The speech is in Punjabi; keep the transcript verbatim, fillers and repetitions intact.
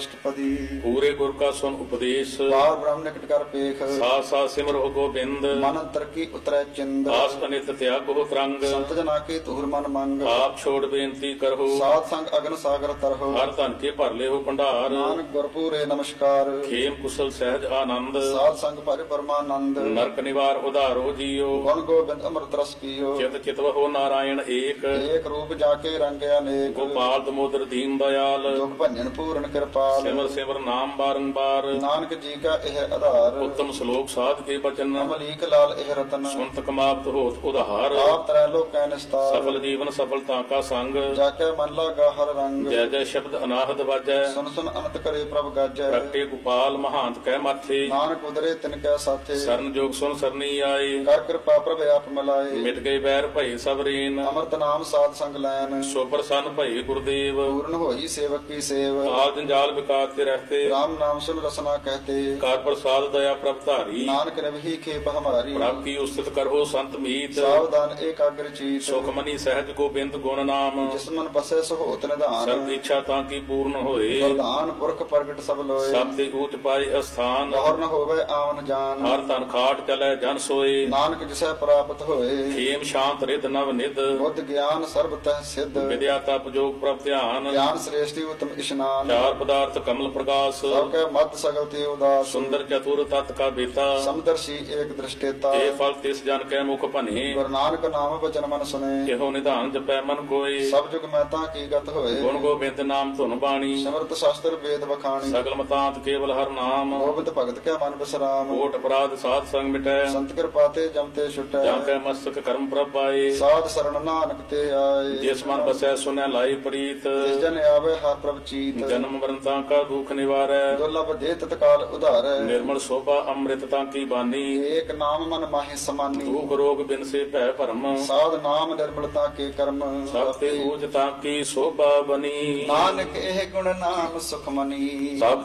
ਅਸ਼ਟਪਦੀ। ਪੂਰੇ ਗੁਰ ਕਾ ਸੁਨ ਉਪਦੇਸ਼, ਬਾਰ ਬ੍ਰਹਮ ਨਿਕਟ ਕਰ ਪੇਖ, ਸਾਥ ਸਾਥ ਸਿਮਰੋ ਗੋਬਿੰਦ। ਮਨ ਅੰਤਰ ਕੀ ਉਤਰੈ ਚਿੰਦ, ਆਸ ਅਨਿਤ ਤਿਆਗੋ ਤਰੰਗ। ਸੰਤ ਜਨਾ ਕੀ ਤੁਹਰ ਮਨ ਮੰਗ, ਆਪ ਛੋੜ ਬੇਨਤੀ ਕਰੋ, ਸਾਧ ਸੰਗ ਅਗਨ ਸਾਗਰ ਤਰਹੁ। ਹਰ ਧਨ ਕੇ ਭਰ ਲਿਓ ਭੰਡਾਰ। ਨਾਨਕ ਗੁਰਪੂਰੇ ਨਮਸਕਾਰ, ਖੇਮ ਕੁਸਲ ਸਹਿਜ ਆਨੰਦ। ਸਾਧ ਸੰਗ ਭਰੇ ਪਰਮਾਨੰਦ। ਨਰਕ ਨਿਵਾਰ ਉਧਾਰੋ ਜੀਓ, ਗੁਣ ਗੋਬਿੰਦ ਅੰਮ੍ਰਿਤ ਰਸ ਪੀਓ, ਚਿਤ ਚਿਤਵਹੁ ਨਾਰਾਇਣ ਏਕ। ਏਕ ਰੂਪ ਜਾ ਕੇ ਰੰਗ ਅਨੇਕ, ਗੋਪਾਲ ਦਮੋਦਰ ਦੀਨ ਦਇਆਲ। ਜੁਗ ਭੰਜਨ ਪੂਰਨ ਕਿਰਪਾਲ। ਸਿਮਰ ਸਿਮਰ ਨਾਮ ਬਾਰੰਬਾਰ, ਨਾਨਕ ਜੀ ਕਾ ਇਹ ਆਧਾਰ, ਉੱਤਮ ਸ਼ਲੋਕ ਸਾਧ ਕੇ ਬਚਨ। ਅਮਲੀਕ ਲਾਲ ਇਹ ਰਤਨ, ਸੁਨਤ ਕਮਾਪਤ ਹੋਤ ਉਧਾਰ। ਆਪ ਤਰੈ ਲੋਕੈ ਨਿਸਤਾਰ। ਸਫਲ ਜੀਵਨ ਸਫਲਤਾ ਕਾ ਸੰਗ, ਜਾ ਕੇ ਮਨ ਲਾਗਾ ਹਰ ਰੰਗ, ਜੈ ਜੈ ਸ਼ਬਦ ਅਨਾਹਦ ਵਾਜੈ। ਸੁਨ ਸੁਨ ਅਨੰਤ ਕਰੇ ਪ੍ਰਭ ਗਾਜੈ। ਪ੍ਰਗਟੇ ਗੋਪਾਲ ਮਹਾਂਤ ਕਹਿ ਮਾਥੇ, ਨਾਨਕ ਉਦਰੇ ਤਿਨ ਕੈ ਸਾਥੇ, ਸਰਨ ਜੋਗ ਸੁਨ ਸਰਨੀ ਆਏ। ਕਰ ਕਿਰਪਾ ਪ੍ਰਭ ਆਪ ਮਿਲਾਏ। ਮਿਟ ਗਏ ਬੈਰ ਭਈ ਸਭ ਰੀਨ, ਅੰਮ੍ਰਿਤ ਨਾਮ ਸਾਧ ਸੰਗ ਲੈਨ, ਸੋ ਪ੍ਰਸੰਨ ਭਈ ਗੁਰਦੇਵ। ਪੂਰਨ ਹੋਈ ਸੇਵਕ ਕੀ ਸੇਵ, ਕਾਲ ਜੰਜਾਲ ਵਿਕਾਰ ਤੇ ਰਹਤੇ, ਰਾਮ ਨਾਮ ਸੁਨ ਰਸਨਾ ਕਹਤੇ। ਕਰ ਪ੍ਰਸਾਦ ਦਇਆ ਪ੍ਰਭ ਧਾਰੀ। ਨਾਨਕ ਰਵੀ ਖੇਪ ਹਮਾਰੀ, ਪ੍ਰਭ ਕੀ ਉਸਤਤ ਕਰੋ ਸੰਤ ਮੀਤ। ਸਾਵਧਾਨ ਏਕਾਗਰ ਚੀਤ, ਸੁਖ ਮਨੀ ਸਹਿਜ ਗੋਬਿੰਦ ਗੁਣ ਨਾਮ। ਜਿਸ ਮਨ ਬਸੈ ਸੋ ਹੋਤ ਨਿਧਾਨ, ਸਰਬ ਇੱਛਾ ਤਾਂ ਕੀ ਪੂਰਨ ਹੋਏ। ਵਰਦਾਨ ਪੁਰਖ ਪ੍ਰਗਟ ਸਭ ਲੋਏ। ਸਭ ਤੇ ਊਚ ਪਾਏ ਅਸਥਾਨ, ਗੌਰ ਨ ਹੋਵੇ ਆਵਨ ਜਾਨ, ਹਰ ਤਨ ਖਾਟ ਚਲੈ ਜਨ ਸੋਏ। ਨਾਨਕ ਜਿਸੈ ਪ੍ਰਾਪਤ ਹੋਏ। ਖੇਮ ਸ਼ਾਂਤ ਰਿਦ ਨਵ ਨਿਧ, ਬੁੱਧ ਗਿਆਨ ਸਰਬ ਤਹਿ ਸਿੱਧ, ਵਿਦਿਆ ਤਪ ਜੋਗ ਪ੍ਰਭ ਧਿਆਨ। ਗਿਆਨ ਸ੍ਰੇਸ਼ਟੀ ਉਤਮ ਇਸ਼ਨਾਨ, ਚਾਰ ਪਦਾਰਥ ਕਮਲ ਪ੍ਰਗਾਸ। ਸਭ ਕੈ ਮਤ ਸਗਲ ਤੇ ਉਦਾਸ, ਸੁੰਦਰ ਚਤੁਰ ਤਤ ਕਾ ਬੇਤਾ। ਸਮਦਰਸ਼ੀ ਏਕ ਦ੍ਰਿਸ਼ਟੇਤਾ। ਇਹ ਫਲ ਤਿਸ ਜਨ ਕੈ ਮੁਖ ਭਨੇ, ਗੁਰੂ ਨਾਨਕ ਨਾਮ ਬਚਨ ਮਨ ਸੁਨੇ। ਇਹੋ ਨਿਧਾਨ ਜਪੈ ਮਨ ਕੋਏ। ਸਭ ਜੁਗ ਮੈਂ ਤਾਂ ਕੀ ਗਤ ਹੋਏ। ਗੁਣ ਗੋਬਿੰਦ ਨਾਮ ਧੁਨ ਬਾਣੀ, ਸਿਮਰਤ ਸ਼ਾਸਤਰ ਵੇਦ ਬਖਾਣੀ, ਸਗਲ ਮਤਾਂਤ ਕੇਵਲ ਹਰ ਨਾਮ। ਗੋਬਿੰਦ ਭਗਤ ਕੈ ਮਨ ਬਿਸਰਾਮ, ਕੋਟ ਅਪਰਾਧ ਸਾਧ ਸੰਗ ਮਿਟੈ, ਸੰਤ ਕਿਰਪਾ ਤੇ ਜਮ ਤੇ ਛੁਟੈ। ਜਾਂ ਕੈ ਮਸਤਕ ਕਰਮ ਪ੍ਰਭ ਪਾਏ। ਸਾਧ ਸਰਣ ਨਾਨਕ ਤੇ ਆਏ, ਜਿਸ ਮਨ ਬਸੈ ਸੁਨੈ ਲਾਈ ਪ੍ਰੀਤ। ਜਿਸ ਜਨ ਆਵੇ ਹਰ ਪ੍ਰਭ ਚੀਤ। ਜਨਮ ਮਰਨ ਤਾਂ ਕਾ ਦੁਖ ਨਿਵਾਰੈ, ਦੁਰਲਭ ਦੇ ਤਤਕਾਲ ਉਧਾਰੈ। ਨਿਰਮਲ ਸੋਭਾ ਅੰਮ੍ਰਿਤ ਤਾਂ ਕੀ ਬਾਨੀ। ਏਕ ਨਾਮ ਮਨ ਮਾਹਿ ਸਮਾਨੀ, ਦੁਖ ਰੋਗ ਬਿਨ ਸੇ ਭੈ ਭਰਮ। ਸਾਧ ਨਾਮ ਨਿਰਮਲਤਾ ਕੇ ਕਰਮ। ਸਭ ਤੇ ਊਜ ਤਾਂ ਕੀ ਸੋਭਾ ਬਨੀ। ਨਾਨਕ ਇਹ ਗੁਣ ਨਾਮ ਸੁਖ ਮਨੀ, ਸਭ